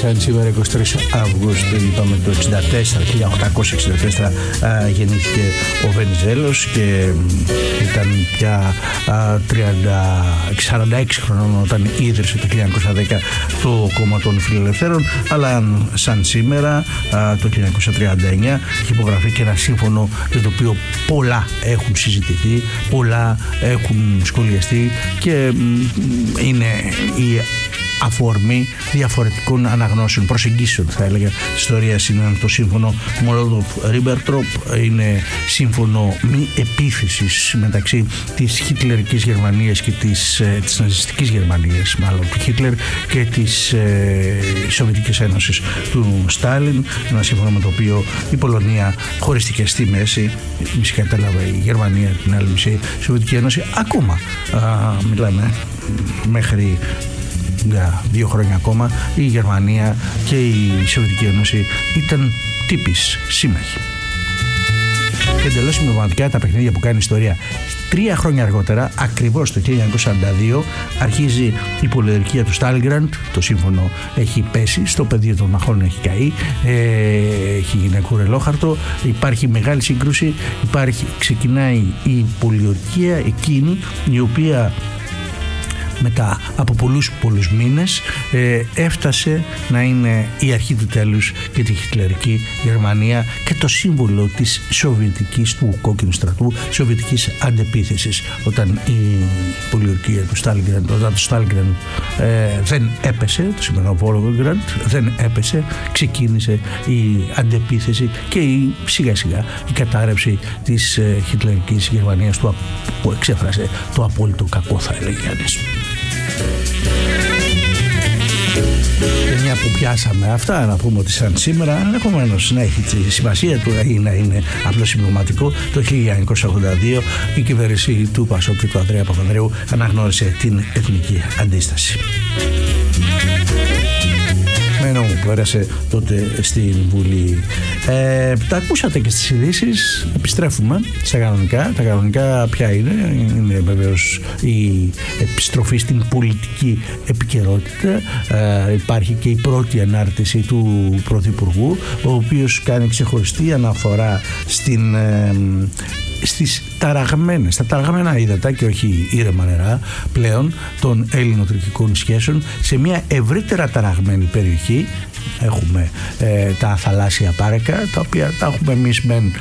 σαν σήμερα 23 Αυγούστου, είπαμε το 1864 γεννήθηκε ο Βενιζέλος και ήταν πια 46 χρονών όταν ίδρυσε το 1910 το κόμμα των Φιλελευθέρων, αλλά σαν σήμερα το 1939 έχει υπογραφεί και ένα σύμφωνο για το οποίο πολλά έχουν συζητηθεί, πολλά έχουν σχολιαστεί και είναι η αφορμή διαφορετικών αναγνώσεων, προσεγγίσεων θα έλεγα της ιστορίας. Είναι το σύμφωνο Μολότοφ-Ρίμπεντροπ, είναι σύμφωνο μη επίθεσης μεταξύ της χιτλερικής Γερμανίας και της ναζιστικής Γερμανίας, μάλλον του Χίτλερ, και της Σοβιετικής Ένωσης του Στάλιν, ένα σύμφωνο με το οποίο η Πολωνία χωρίστηκε στη μέση, μισή κατέλαβε η Γερμανία, την άλλη μισή η Σοβιετική Ένωση. Ακόμα μιλάμε μέχρι για 2 χρόνια ακόμα η Γερμανία και η Σοβιετική Ένωση ήταν τύπης σύμμαχοι. Και εντελώς συμπληρωματικά τα παιχνίδια που κάνει ιστορία. 3 χρόνια αργότερα, ακριβώς το 1942, αρχίζει η πολιορκία του Στάλιγκραντ. Το σύμφωνο έχει πέσει, στο πεδίο των μαχών έχει καεί, έχει γίνει κουρελόχαρτο, υπάρχει μεγάλη σύγκρουση, ξεκινάει η πολιορκία εκείνη η οποία μετά από πολλούς μήνες έφτασε να είναι η αρχή του τέλους για τη χιτλερική Γερμανία και το σύμβολο της σοβιετικής, του κόκκινου στρατού, σοβιετικής αντεπίθεσης. Όταν η πολιορκία του Στάλιγκραντ, όταν το Στάλιγκραντ δεν έπεσε, το σημερινό Βόλγκογραντ δεν έπεσε, ξεκίνησε η αντεπίθεση και σιγά σιγά η κατάρρευση της χιτλερικής Γερμανίας που εξέφρασε το απόλυτο κακό, θα έλεγε κανείς. Και μια που πιάσαμε αυτά, να πούμε ότι σαν σήμερα, ενδεχομένως να έχει τη σημασία του ή να είναι απλώς συμπληρωματικό, το 1982 η κυβέρνηση του Πασόκ και του Ανδρέα Παπανδρέου αναγνώρισε την εθνική αντίσταση. Μένο μου πέρασε τότε στην Βουλή. Τα ακούσατε και στις ειδήσεις. Επιστρέφουμε στα κανονικά. Τα κανονικά ποια είναι? Είναι βεβαίως η επιστροφή στην πολιτική επικαιρότητα. Υπάρχει και η πρώτη ανάρτηση του Πρωθυπουργού, ο οποίος κάνει ξεχωριστή αναφορά στα ταραγμένα ύδατα και όχι ήρεμα νερά πλέον των ελληνοτουρκικών σχέσεων, σε μια ευρύτερα ταραγμένη περιοχή. Έχουμε τα θαλάσσια πάρκα, τα οποία τα έχουμε εμείς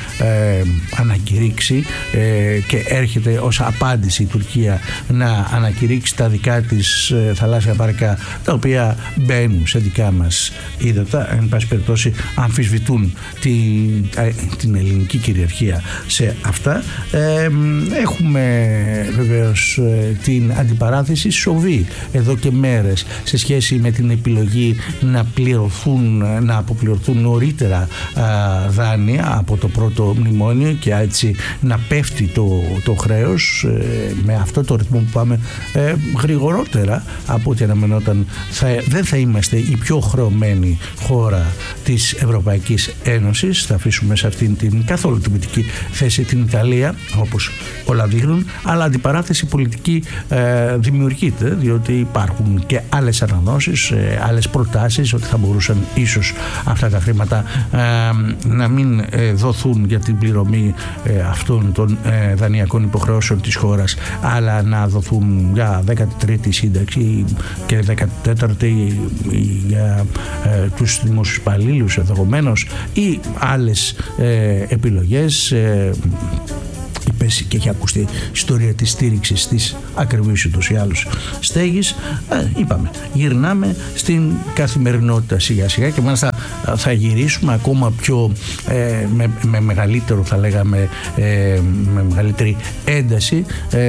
ανακηρύξει και έρχεται ως απάντηση η Τουρκία να ανακηρύξει τα δικά της θαλάσσια πάρκα, τα οποία μπαίνουν σε δικά μας ύδατα, εν πάση περιπτώσει αμφισβητούν την ελληνική κυριαρχία σε αυτά. Έχουμε βεβαίως την αντιπαράθεση σοβή εδώ και μέρες σε σχέση με την επιλογή να αποπληρωθούν νωρίτερα δάνεια από το πρώτο μνημόνιο και έτσι να πέφτει το χρέος με αυτό το ρυθμό που πάμε γρηγορότερα από ό,τι αναμενόταν. Δεν θα είμαστε η πιο χρεωμένη χώρα της Ευρωπαϊκής Ένωσης, θα αφήσουμε σε αυτήν την καθόλου τιμητική θέση την Ιταλία, όπως όλα δείχνουν, αλλά αντιπαράθεση πολιτική δημιουργείται, διότι υπάρχουν και άλλες αναγνώσεις, άλλες προτάσεις ότι θα μπορούσαν ίσως αυτά τα χρήματα να μην δοθούν για την πληρωμή αυτών των δανειακών υποχρεώσεων της χώρας, αλλά να δοθούν για 13η σύνταξη και 14η για τους δημόσιους υπαλλήλους ενδεχομένως ή άλλες επιλογές. Και έχει ακουστεί η ιστορία της στήριξης της ακριβής ούτως ή άλλως στέγης. Είπαμε, γυρνάμε στην καθημερινότητα σιγά σιγά και μάλιστα θα γυρίσουμε ακόμα πιο με μεγαλύτερο, θα λέγαμε, με μεγαλύτερη ένταση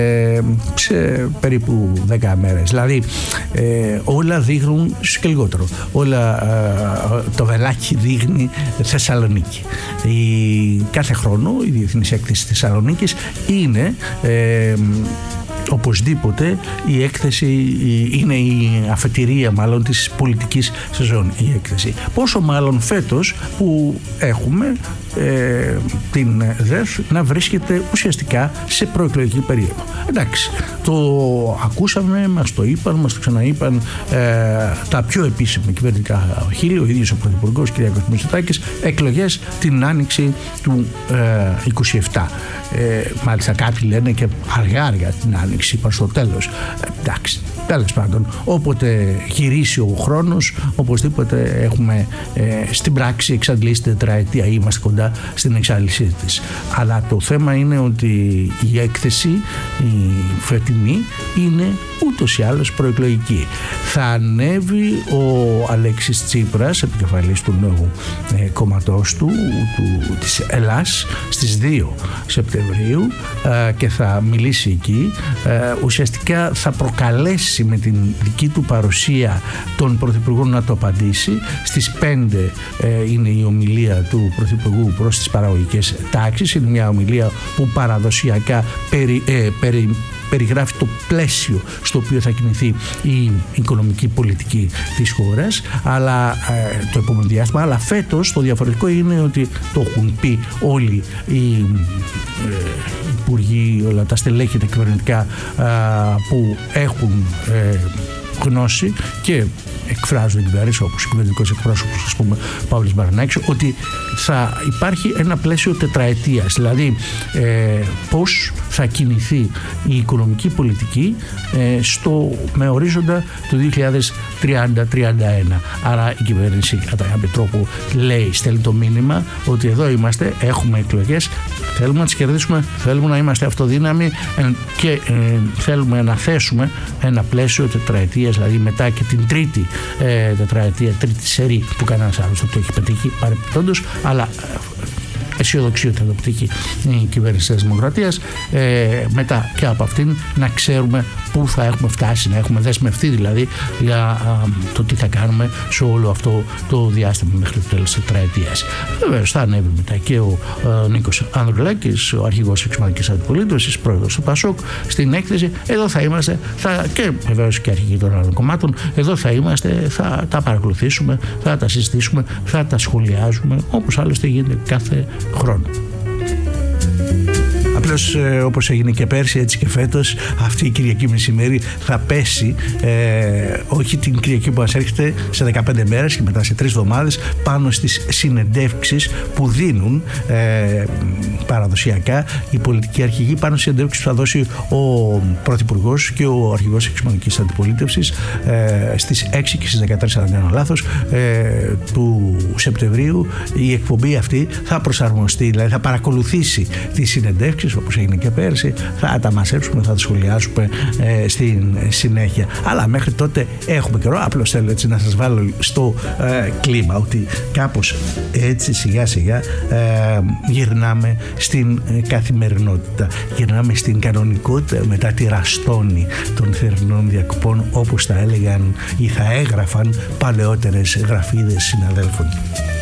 σε περίπου 10 μέρες. Δηλαδή όλα δείχνουν και λιγότερο. Το βελάκι δείχνει Θεσσαλονίκη. Κάθε χρόνο η Διεθνής Έκθεση Θεσσαλονίκης είναι οπωσδήποτε η έκθεση, είναι η αφετηρία μάλλον της πολιτικής σεζόν η έκθεση. Πόσο μάλλον φέτος που έχουμε την ΔΕΘ να βρίσκεται ουσιαστικά σε προεκλογική περίοδο. Εντάξει, το ακούσαμε, μας το είπαν, μας το ξαναείπαν τα πιο επίσημα κυβερνητικά χείλη, ο ίδιος ο Πρωθυπουργός κ. Μητσοτάκης, εκλογές την άνοιξη του 27. Μάλιστα κάποιοι λένε και αργά την άνοιξη, προς το τέλος. Εντάξει, τέλος πάντων, όποτε γυρίσει ο χρόνος, οπωσδήποτε έχουμε στην πράξη εξαντλήσει την τετραετία, είμαστε κοντά στην εξάντλησή της. Αλλά το θέμα είναι ότι η έκθεση, η φετινή, είναι ούτως ή άλλως προεκλογική. Θα ανέβει ο Αλέξης Τσίπρας, επικεφαλής του νέου κόμματός του, της Ελλάς, στις 2 Σεπτεμβρίου και θα μιλήσει εκεί. Ουσιαστικά θα προκαλέσει με την δική του παρουσία τον Πρωθυπουργό να το απαντήσει. Στις 5 είναι η ομιλία του Πρωθυπουργού προς τις παραγωγικές τάξεις. Είναι μια ομιλία που παραδοσιακά περιγράφει το πλαίσιο στο οποίο θα κινηθεί η οικονομική πολιτική της χώρας, αλλά το επόμενο διάστημα. Αλλά φέτος το διαφορετικό είναι ότι το έχουν πει όλοι οι υπουργοί, όλα τα στελέχη τα κυβερνητικά που έχουν γνώση και εκφράζουν την κυβέρνηση, όπως ο κυβερνητικός εκπρόσωπος, ας πούμε, Παύλος Μπαρανάκης, ότι θα υπάρχει ένα πλαίσιο τετραετίας, δηλαδή πώς θα κινηθεί η οικονομική πολιτική με ορίζοντα το 2030-31. Άρα η κυβέρνηση κατά κάποιο τρόπο στέλνει το μήνυμα ότι εδώ είμαστε, έχουμε εκλογές, θέλουμε να τις κερδίσουμε, θέλουμε να είμαστε αυτοδύναμοι και θέλουμε να θέσουμε ένα πλαίσιο τετραετίας, δηλαδή μετά και την τρίτη τετραετία, τρίτη σερί που κανένας άλλος δεν το έχει πετύχει παρεπιπτόντως, αλλά αισιοδοξία ότι θα το πετύχει η κυβέρνηση της Δημοκρατίας, μετά και από αυτήν να ξέρουμε πού θα έχουμε φτάσει, να έχουμε δεσμευτεί δηλαδή για το τι θα κάνουμε σε όλο αυτό το διάστημα μέχρι το τέλος της τετραετίας. Βεβαίως θα ανέβει μετά και ο Νίκος Ανδρουλάκης, ο αρχηγός εξωματικής αντιπολίτευσης, πρόεδρος του ΠΑΣΟΚ, στην έκθεση. Εδώ θα είμαστε, και βεβαίως και αρχηγοί των άλλων κομμάτων, εδώ θα είμαστε, θα τα παρακολουθήσουμε, θα τα συζητήσουμε, θα τα σχολιάζουμε, όπως άλλωστε γίνεται κάθε χρόνο. Απλώς όπως έγινε και πέρσι, έτσι και φέτος, αυτή η Κυριακή μεσημέρι θα πέσει, όχι την Κυριακή που μας έρχεται σε 15 μέρες και μετά σε 3 εβδομάδες, πάνω στις συνεντεύξεις που δίνουν παραδοσιακά οι πολιτικοί αρχηγοί, πάνω στις συνεντεύξεις που θα δώσει ο Πρωθυπουργός και ο αρχηγός εξωματικής αντιπολίτευσης στις 6 και στις 13, αν δεν κάνω λάθος, του Σεπτεμβρίου. Η εκπομπή αυτή θα προσαρμοστεί, δηλαδή θα παρακολουθήσει τις συνεντεύξεις όπως έγινε και πέρσι, θα τα μαζέψουμε, θα τα σχολιάσουμε στην συνέχεια. Αλλά μέχρι τότε έχουμε καιρό. Απλώς θέλω έτσι να σας βάλω στο κλίμα ότι κάπως έτσι σιγά σιγά γυρνάμε στην καθημερινότητα, γυρνάμε στην κανονικότητα μετά τη ραστόνη των θερινών διακοπών, όπως τα έλεγαν ή θα έγραφαν παλαιότερες γραφίδες συναδέλφων.